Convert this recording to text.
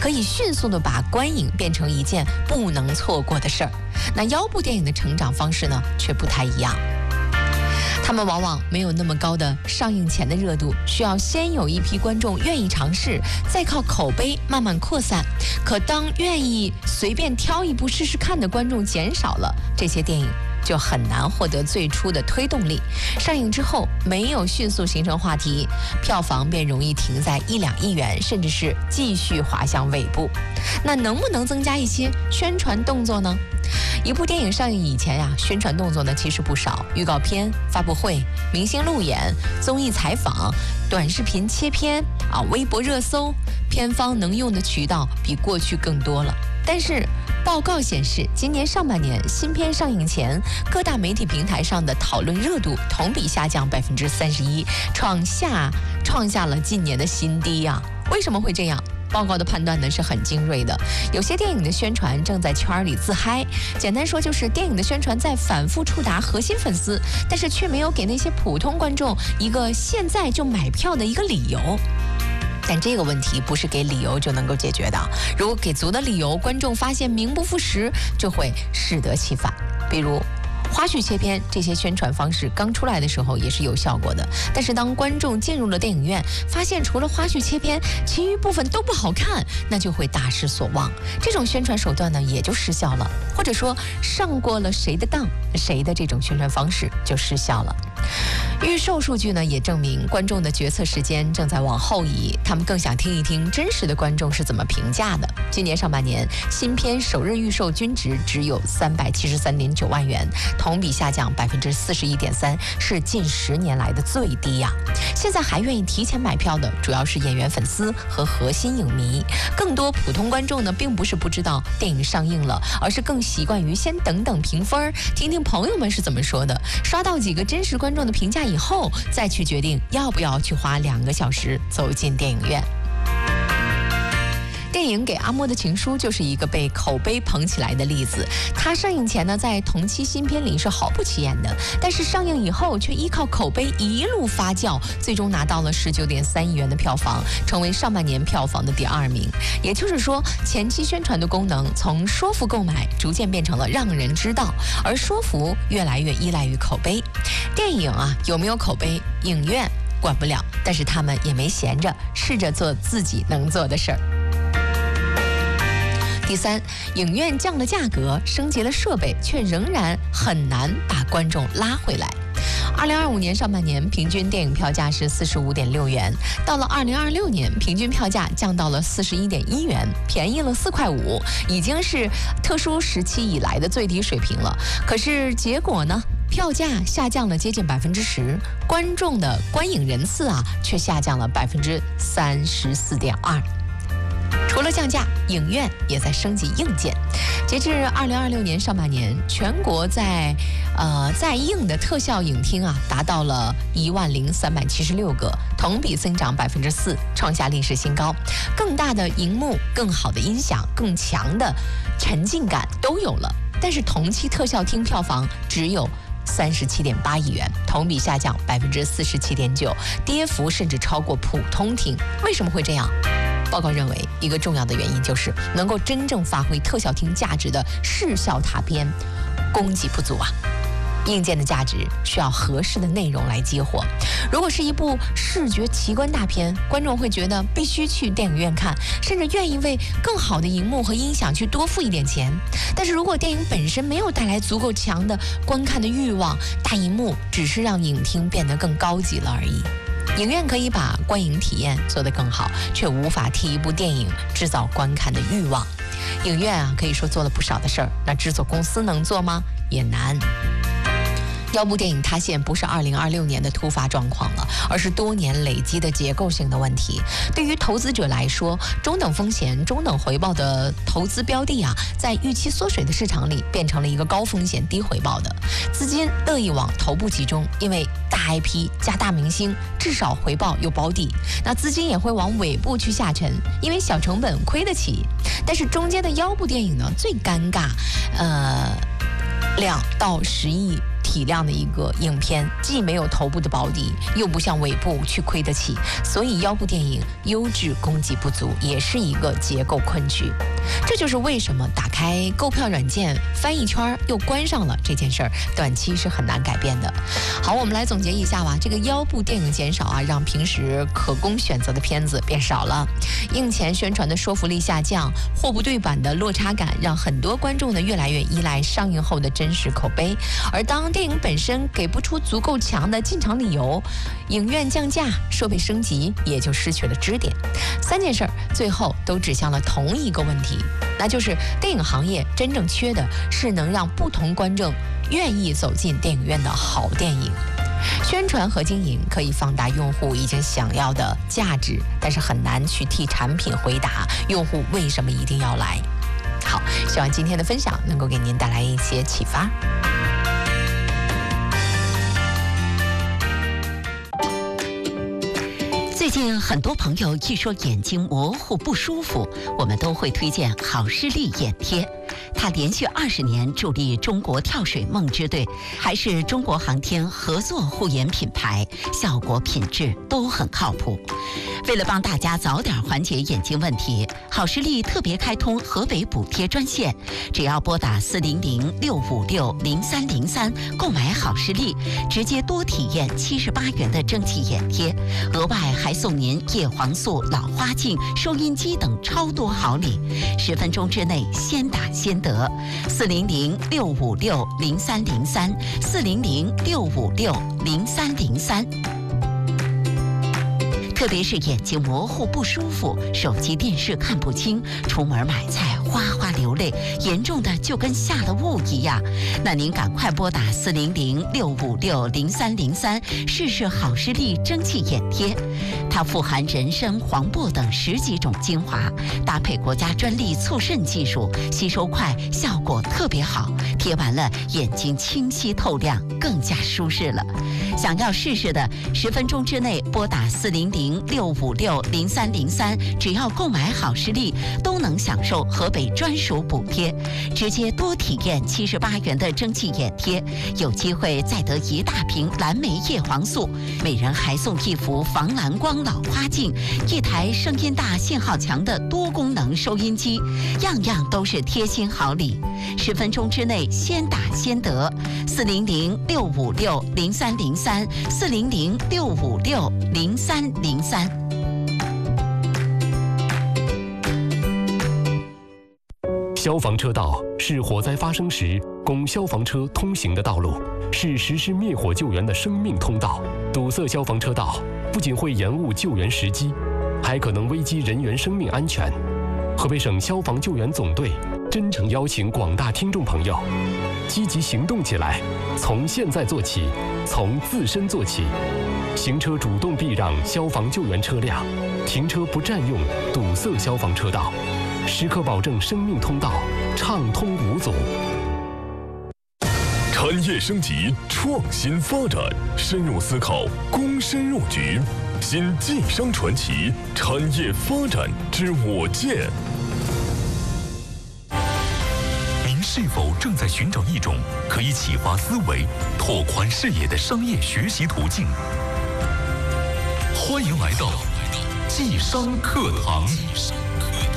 可以迅速的把观影变成一件不能错过的事儿。那腰部电影的成长方式呢，却不太一样。他们往往没有那么高的上映前的热度，需要先有一批观众愿意尝试，再靠口碑慢慢扩散。可当愿意随便挑一部试试看的观众减少了，这些电影就很难获得最初的推动力。上映之后没有迅速形成话题，票房便容易停在1-2亿元，甚至是继续滑向尾部。那能不能增加一些宣传动作呢？一部电影上映以前呀，宣传动作呢其实不少，预告片、发布会、明星路演、综艺采访、短视频切片微博热搜，片方能用的渠道比过去更多了。但是报告显示，今年上半年新片上映前，各大媒体平台上的讨论热度同比下降31%，创下了近年的新低啊！为什么会这样？报告的判断呢是很精锐的。有些电影的宣传正在圈里自嗨，简单说就是电影的宣传在反复触达核心粉丝，但是却没有给那些普通观众一个现在就买票的一个理由。但这个问题不是给理由就能够解决的，如果给足的理由，观众发现名不副实，就会适得其反。比如花絮切片这些宣传方式刚出来的时候也是有效果的，但是当观众进入了电影院，发现除了花絮切片，其余部分都不好看，那就会大失所望。这种宣传手段呢也就失效了，或者说上过了谁的当，谁的这种宣传方式就失效了。预售数据呢也证明观众的决策时间正在往后移，他们更想听一听真实的观众是怎么评价的。今年上半年新片首日预售均值只有373.9万元，同比下降41.3%，是近10年来的最低呀。现在还愿意提前买票的主要是演员粉丝和核心影迷，更多普通观众呢并不是不知道电影上映了，而是更习惯于先等等评分，听听朋友们是怎么说的，刷到几个真实观众的评价以后，再去决定要不要去花2个小时走进电影院。电影《给阿莫的情书》就是一个被口碑捧起来的例子。它上映前呢，在同期新片里是毫不起眼的，但是上映以后却依靠口碑一路发酵，最终拿到了19.3亿元的票房，成为上半年票房的第2名。也就是说，前期宣传的功能从说服购买逐渐变成了让人知道，而说服越来越依赖于口碑。电影有没有口碑，影院管不了，但是他们也没闲着，试着做自己能做的事儿。第3，影院降了价格，升级了设备，却仍然很难把观众拉回来。2025年上半年平均电影票价是45.6元，到了2026年平均票价降到了41.1元，便宜了4.5块，已经是特殊时期以来的最低水平了。可是结果呢？票价下降了接近10%，观众的观影人次却下降了34.2%。除了降价，影院也在升级硬件。截至2026年上半年，全国在映的特效影厅达到了10376个，同比增长4%，创下历史新高。更大的荧幕、更好的音响、更强的沉浸感都有了，但是同期特效厅票房只有37.8亿元，同比下降47.9%，跌幅甚至超过普通厅。为什么会这样？报告认为，一个重要的原因就是能够真正发挥特效厅价值的视效塔边供给不足硬件的价值需要合适的内容来激活。如果是一部视觉奇观大片，观众会觉得必须去电影院看，甚至愿意为更好的荧幕和音响去多付一点钱。但是如果电影本身没有带来足够强的观看的欲望，大荧幕只是让影厅变得更高级了而已。影院可以把观影体验做得更好，却无法替一部电影制造观看的欲望。影院可以说做了不少的事儿，那制作公司能做吗？也难。腰部电影塌陷不是2026年的突发状况了，而是多年累积的结构性的问题。对于投资者来说，中等风险、中等回报的投资标的在预期缩水的市场里变成了一个高风险低回报的，资金乐意往头部集中，因为大 IP 加大明星，至少回报有保底。那资金也会往尾部去下沉，因为小成本亏得起。但是中间的腰部电影呢，最尴尬，2到10亿体量的一个影片，既没有头部的保底，又不像尾部去亏得起，所以腰部电影优质供给不足，也是一个结构困局。这就是为什么打开购票软件翻一圈又关上了这件事儿，短期是很难改变的。好，我们来总结一下吧。这个腰部电影减少啊，让平时可供选择的片子变少了，映前宣传的说服力下降，货不对版的落差感让很多观众呢越来越依赖上映后的真实口碑。而当电影本身给不出足够强的进场理由，影院降价、设备升级也就失去了支点。三件事儿最后都指向了同一个问题，那就是电影行业真正缺的是能让不同观众愿意走进电影院的好电影。宣传和经营可以放大用户已经想要的价值，但是很难去替产品回答用户为什么一定要来。好，希望今天的分享能够给您带来一些启发。 最近很多朋友一说眼睛模糊不舒服，我们都会推荐好视力眼贴。它连续20年助力中国跳水梦之队，还是中国航天合作护眼品牌，效果品质都很靠谱。为了帮大家早点缓解眼睛问题，好视力特别开通河北补贴专线，只要拨打400-656-0303购买好视力，直接多体验78元的蒸汽眼贴，额外还送您叶黄素、老花镜、收音机等超多好礼，10分钟之内先打先得。400-656-0303，400-656-0303。特别是眼睛模糊不舒服，手机电视看不清，出门买菜哗哗流泪，严重的就跟下了雾一样，那您赶快拨打400-656-0303试试好视力蒸汽眼贴。它富含人参、黄柏等10几种精华，搭配国家专利促渗技术，吸收快，效果特别好，贴完了眼睛清晰透亮，更加舒适了。想要试试的，10分钟之内拨打400-656-0303，只要购买好视力，都能享受河北专属补贴，直接多体验78元的蒸汽眼贴，有机会再得1大瓶蓝莓叶黄素，每人还送1幅防蓝光老花镜，1台声音大、信号强的多功能收音机，样样都是贴心好礼。10分钟之内先打先得，400-656-0303，400-656-0303。 消防车道是火灾发生时供消防车通行的道路，是实施灭火救援的生命通道。堵塞消防车道不仅会延误救援时机，还可能危及人员生命安全。河北省消防救援总队真诚邀请广大听众朋友积极行动起来，从现在做起，从自身做起。行车主动避让消防救援车辆，停车不占用堵塞消防车道，时刻保证生命通道畅通无阻。 产业升级，创新发展，深入思考，躬身入局。新晋商传奇产业发展之我见。您是否正在寻找一种可以启发思维、拓宽视野的商业学习途径？欢迎来到技商课堂。